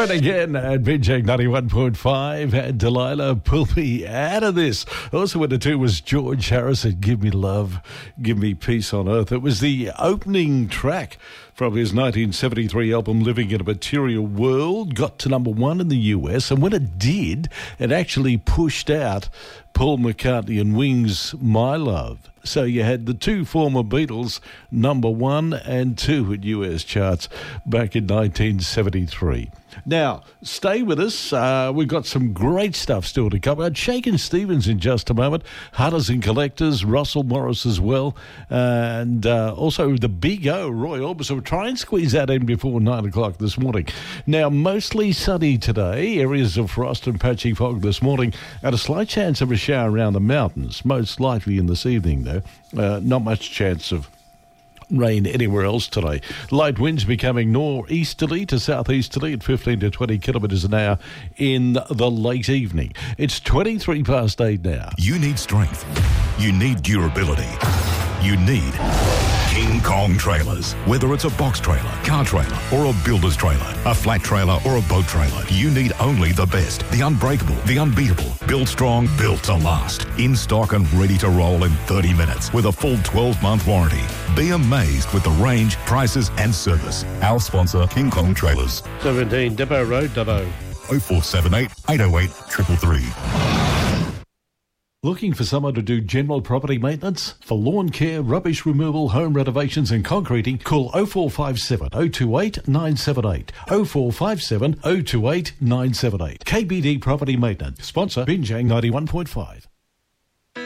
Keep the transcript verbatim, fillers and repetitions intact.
Right again at Binjang ninety-one point five, and Delilah, pull me out of this. Also in the two was George Harrison, Give Me Love, Give Me Peace on Earth. It was the opening track from his nineteen seventy-three album Living in a Material World. Got to number one in the U S, and when it did, it actually pushed out Paul McCartney and Wings' My Love. So you had the two former Beatles, number one and two in U S charts back in nineteen seventy-three. Now, stay with us. Uh, we've got some great stuff still to cover. Shakin' Stevens in just a moment. Hunters and Collectors, Russell Morris as well. Uh, and uh, also the Big O, Roy Orbison. We'll try and squeeze that in before nine o'clock this morning. Now, mostly sunny today. Areas of frost and patchy fog this morning. And a slight chance of a shower around the mountains. Most likely in this evening, though. Uh, not much chance of rain anywhere else today. Light winds becoming northeasterly to southeasterly at fifteen to twenty kilometres an hour in the late evening. It's twenty-three past eight now. You need strength. You need durability. You need King Kong trailers. Whether it's a box trailer, car trailer, or a builder's trailer, a flat trailer, or a boat trailer, you need only the best, the unbreakable, the unbeatable. Built strong, built to last. In stock and ready to roll in thirty minutes with a full twelve-month warranty. Be amazed with the range, prices, and service. Our sponsor, King Kong Trailers. seventeen Depot Road, Dubbo. oh four seven eight, eight oh eight, three three three. Looking for someone to do general property maintenance? For lawn care, rubbish removal, home renovations and concreting, call oh four five seven, oh two eight, nine seven eight. oh four five seven, oh two eight, nine seven eight. K B D Property Maintenance. Sponsor Binjang ninety-one point five.